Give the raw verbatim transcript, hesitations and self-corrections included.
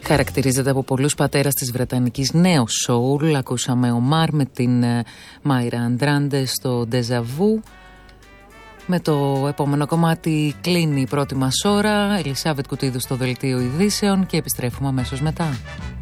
Χαρακτηρίζεται από πολλούς πατέρας της βρετανικής νέο σόουλ. Ακούσαμε Ομάρ με την Μάιρα Αντράντε στο Ντεζαβού. Με το επόμενο κομμάτι κλείνει η πρώτη μας ώρα. Ελισάβετ Κουτίδου στο Δελτίο Ειδήσεων και επιστρέφουμε αμέσως μετά.